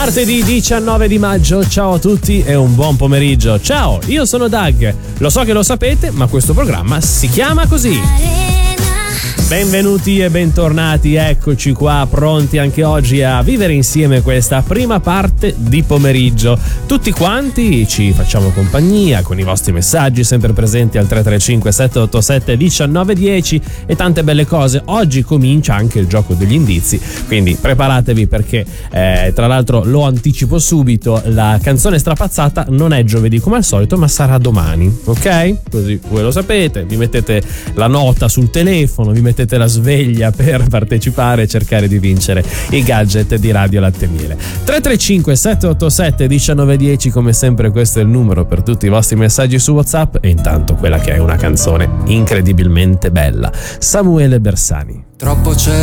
Martedì 19 di maggio, ciao a tutti e un buon pomeriggio. Ciao, io sono Doug. Lo so che lo sapete, ma questo programma si chiama così. Benvenuti e bentornati, eccoci qua, pronti anche oggi a vivere insieme questa prima parte di pomeriggio. Tutti quanti ci facciamo compagnia con i vostri messaggi sempre presenti al 335 787 1910 e tante belle cose. Oggi comincia anche il gioco degli indizi, quindi preparatevi perché tra l'altro lo anticipo subito, la canzone strapazzata non è giovedì come al solito ma sarà domani, ok? Così voi lo sapete, vi mettete la nota sul telefono, vi mettete la sveglia per partecipare e cercare di vincere i gadget di Radio Latte Miele. 335 787 1910, come sempre questo è il numero per tutti i vostri messaggi su WhatsApp. E intanto quella che è una canzone incredibilmente bella, Samuele Bersani. Troppo c'era